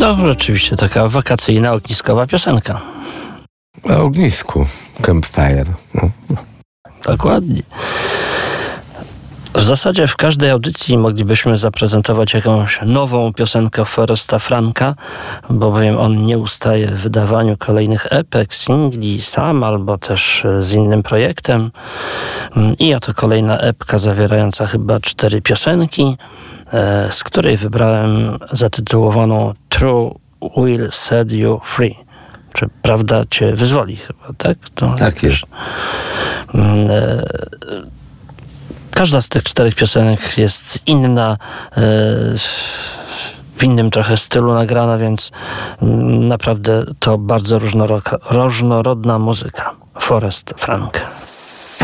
No, rzeczywiście taka wakacyjna, ogniskowa piosenka. O ognisku. Campfire. No. Dokładnie. W zasadzie w każdej audycji moglibyśmy zaprezentować jakąś nową piosenkę Foresta Franka, bowiem on nie ustaje w wydawaniu kolejnych epek, singli sam albo też z innym projektem. I oto kolejna epka zawierająca chyba 4 piosenki, z której wybrałem zatytułowaną True Will Set You Free. Czy prawda cię wyzwoli chyba, tak? To tak jest. Każda z tych 4 piosenek jest inna, w innym trochę stylu nagrana, więc naprawdę to bardzo różnorodna muzyka. Forest Frank.